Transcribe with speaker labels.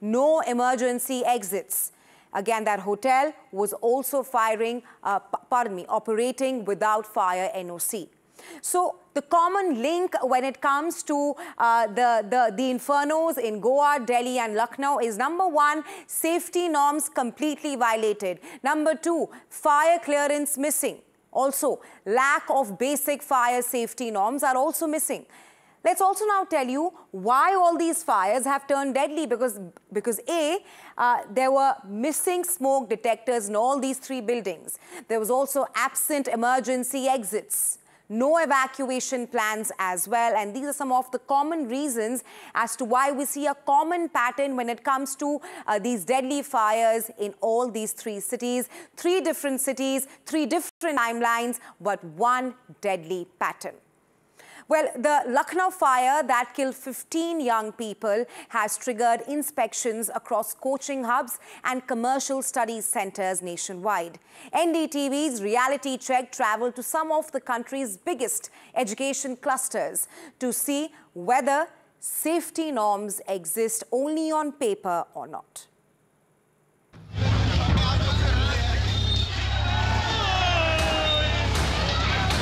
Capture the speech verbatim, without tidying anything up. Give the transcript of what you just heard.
Speaker 1: no emergency exits. Again, that hotel was also firing, uh, pardon me, operating without fire N O C. So the common link when it comes to uh, the, the, the infernos in Goa, Delhi and Lucknow is number one, safety norms completely violated. Number two, fire clearance missing. Also, lack of basic fire safety norms are also missing. Let's also now tell you why all these fires have turned deadly. Because, because A, uh, there were missing smoke detectors in all these three buildings. There was also absent emergency exits. No evacuation plans as well. And these are some of the common reasons as to why we see a common pattern when it comes to uh, these deadly fires in all these three cities. Three different cities, three different timelines, but one deadly pattern. Well, the Lucknow fire that killed fifteen young people has triggered inspections across coaching hubs and commercial studies centers nationwide. N D T V's reality check traveled to some of the country's biggest education clusters to see whether safety norms exist only on paper or not.